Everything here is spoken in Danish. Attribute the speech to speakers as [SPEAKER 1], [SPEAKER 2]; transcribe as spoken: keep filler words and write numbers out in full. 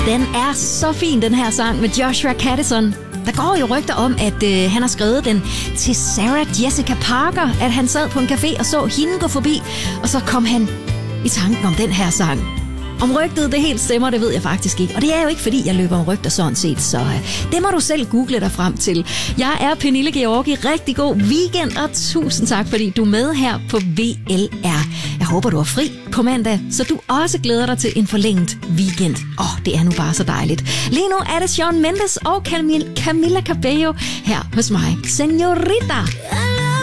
[SPEAKER 1] Den er så fin, den her sang med Joshua Caddison. Der går jo rygter om, at øh, han har skrevet den til Sarah Jessica Parker, at han sad på en café og så hende gå forbi, og så kom han i tanken om den her sang. Om rygtet det helt stemmer, det ved jeg faktisk ikke. Og det er jo ikke, fordi jeg løber om rygter sådan set, så øh, det må du selv google dig frem til. Jeg er Pernille Georgi. Rigtig god weekend, og tusind tak, fordi du er med her på V L R. Jeg håber, du er fri på mandag, så du også glæder dig til en forlænget weekend. Åh, oh, det er nu bare så dejligt. Lige nu er det Shawn Mendes og Camila Cabello her hos mig. Señorita.